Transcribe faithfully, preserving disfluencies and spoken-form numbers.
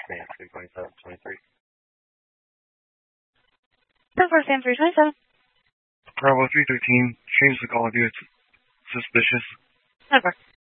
Command three twenty-seven twenty-three. ten four Sam three twenty-seven. Bravo three thirteen, change the call of you. It's suspicious. ten four.